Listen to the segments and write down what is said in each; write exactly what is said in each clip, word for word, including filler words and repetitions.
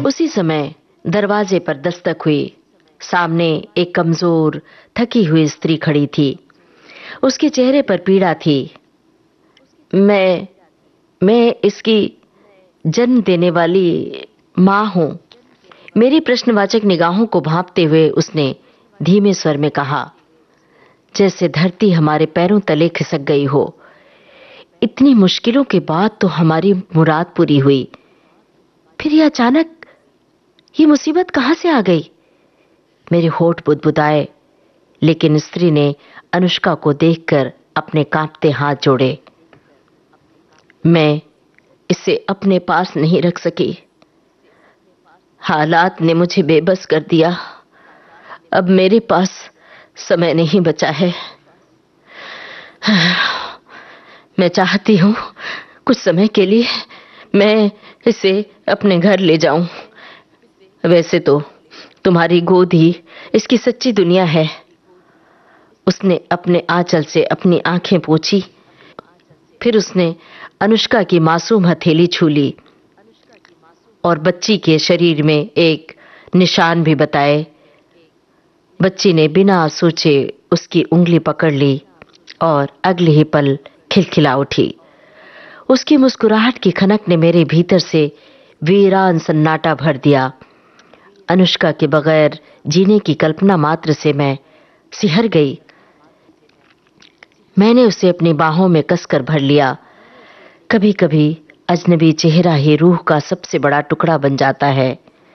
उसी समय दरवाजे पर दस्तक हुई। सामने एक कमजोर, थकी हुई स्त्री खड़ी थी। उसके चेहरे पर पीड़ा थी। मैं मैं इसकी जन्म देने वाली मां हूं। मेरी प्रश्नवाचक निगाहों को भांपते हुए उसने धीमे स्वर में कहा, जैसे धरती हमारे पैरों तले खिसक गई हो। इतनी मुश्किलों के बाद तो हमारी मुराद पूरी हुई, फिर ये अचानक ये मुसीबत कहां से आ गई? मेरे होठ बुदबुदाए, लेकिन स्त्री ने अनुष्का को देखकर अपने कांपते हाथ जोड़े। मैं इसे अपने पास नहीं रख सकी। हालात ने मुझे बेबस कर दिया। अब मेरे पास समय नहीं बचा है। मैं चाहती हूं कुछ समय के लिए मैं इसे अपने घर ले जाऊं। वैसे तो तुम्हारी गोद ही इसकी सच्ची दुनिया है। उसने अपने आंचल से अपनी आंखें पोंछी। फिर उसने अनुष्का की मासूम हथेली छू ली और बच्ची के शरीर में एक निशान भी बताए। बच्ची ने बिना सोचे उसकी उंगली पकड़ ली और अगले ही पल खिलखिला उठी। उसकी मुस्कुराहट की खनक ने मेरे भीतर से वीरान सन्नाटा भर दिया। अनुष्का के बगैर जीने की कल्पना मात्र से मैं सिहर गई। मैंने उसे अपनी बाहों में कसकर भर लिया। कभी कभी अजनबी चेहरा ही रूह का सबसे बड़ा टुकड़ा बन जाता है।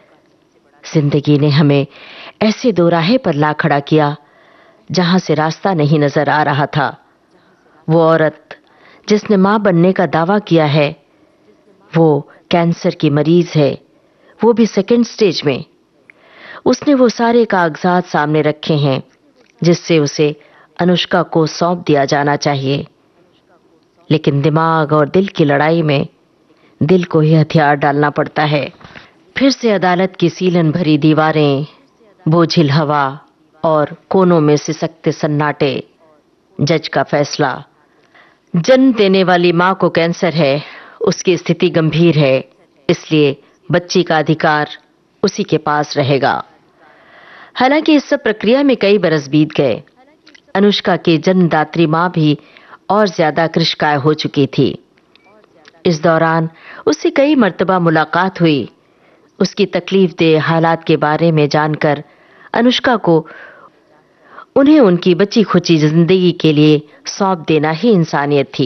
जिंदगी ने हमें ऐसे दो राहे पर ला खड़ा किया जहां से रास्ता नहीं नजर आ रहा था। वो औरत जिसने मां बनने का दावा किया है, वो कैंसर की मरीज है, वो भी सेकंड स्टेज में। उसने वो सारे कागजात सामने रखे हैं जिससे उसे अनुष्का को सौंप दिया जाना चाहिए। लेकिन दिमाग और दिल की लड़ाई में दिल को ही हथियार डालना पड़ता है। फिर से अदालत की सीलन भरी दीवारें, बोझिल हवा और कोनों में सिसकते सन्नाटे। जज का फैसला। जन्म देने वाली मां को कैंसर है, उसकी स्थिति गंभीर है, इसलिए बच्ची का अधिकार उसी के पास रहेगा। हालांकि इस सब प्रक्रिया में कई बरस बीत गए। अनुष्का की जन्मदात्री मां भी और ज्यादा कृशकाय हो चुकी थी। इस दौरान उससे कई मर्तबा मुलाकात हुई। उसकी तकलीफदेह हालात के बारे में जानकर अनुष्का को उन्हें उनकी बची खुची जिंदगी के लिए सौंप देना ही इंसानियत थी।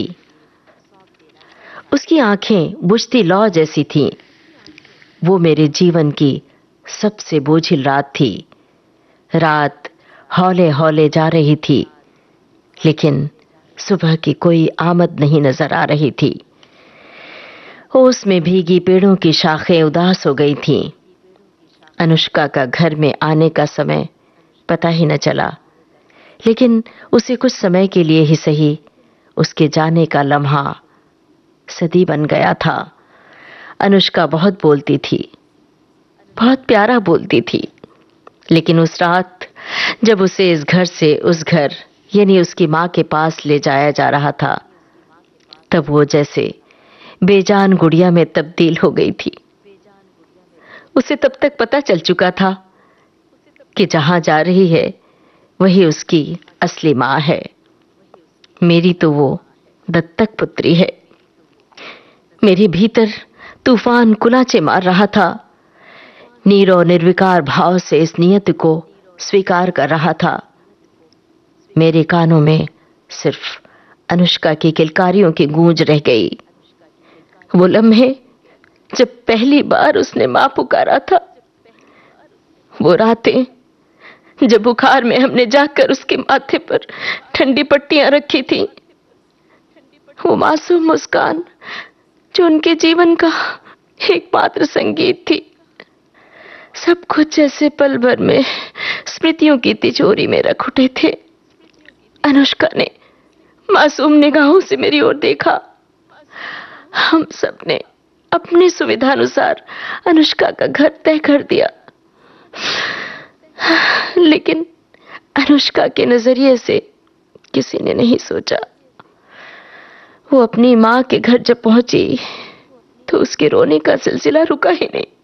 उसकी आंखें बुझती लौ जैसी थीं। वो मेरे जीवन की सबसे बोझिल रात थी। रात हौले हौले जा रही थी, लेकिन सुबह की कोई आमद नहीं नजर आ रही थी। ओस में भीगी पेड़ों की शाखें उदास हो गई थीं। अनुष्का का घर में आने का समय पता ही न चला, लेकिन उसे कुछ समय के लिए ही सही उसके जाने का लम्हा सदी बन गया था। अनुष्का बहुत बोलती थी, बहुत प्यारा बोलती थी, लेकिन उस रात जब उसे इस घर से उस घर यानी उसकी मां के पास ले जाया जा रहा था, तब वो जैसे बेजान गुड़िया में तब्दील हो गई थी। उसे तब तक पता चल चुका था कि जहां जा रही है वही उसकी असली मां है। मेरी तो वो दत्तक पुत्री है। मेरे भीतर तूफान कुलाचे मार रहा था। नीरो निर्विकार भाव से इस नियत को स्वीकार कर रहा था। मेरे कानों में सिर्फ अनुष्का की किलकारियों की गूंज रह गई। वो लम्हे जब पहली बार उसने मां पुकारा था, वो रातें जब बुखार में हमने जाकर उसके माथे पर ठंडी पट्टियां रखी थी, वो मासूम मुस्कान जो उनके जीवन का एकमात्र संगीत थी। सब कुछ जैसे पल भर में स्मृतियों की तिजोरी में रख उठे थे। अनुष्का ने मासूम निगाहों से मेरी ओर देखा। हम सब ने अपनी सुविधानुसार अनुष्का का घर तय कर दिया, लेकिन अनुष्का के नजरिए से किसी ने नहीं सोचा। वो अपनी मां के घर जब पहुंची तो उसके रोने का सिलसिला रुका ही नहीं।